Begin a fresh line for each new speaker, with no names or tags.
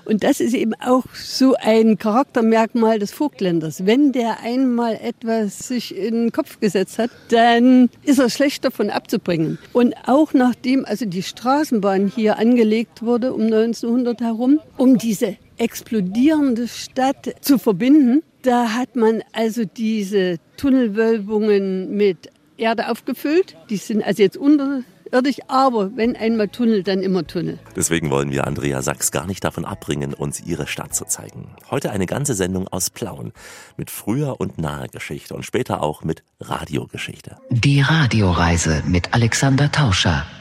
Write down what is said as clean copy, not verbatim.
Und das ist eben auch so ein Charaktermerkmal des Vogtländers. Wenn der einmal etwas sich in den Kopf gesetzt hat, dann ist er schlecht davon abzubringen. Und auch nachdem also die Straßenbahn hier angelegt wurde um 1900 herum, um diese explodierende Stadt zu verbinden, da hat man also diese Tunnelwölbungen mit Erde aufgefüllt. Die sind also jetzt unterirdisch, aber wenn einmal Tunnel, dann immer Tunnel.
Deswegen wollen wir Andrea Sachs gar nicht davon abbringen, uns ihre Stadt zu zeigen. Heute eine ganze Sendung aus Plauen mit früher und naher Geschichte und später auch mit Radiogeschichte.
Die Radioreise mit Alexander Tauscher.